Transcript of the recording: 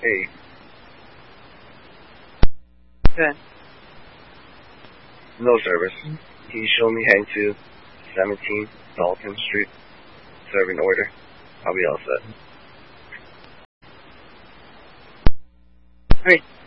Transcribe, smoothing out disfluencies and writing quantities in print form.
Hey. Good. No service. Can you show me heading to 17 Dalton Street? Serving order. I'll be all set. Alright.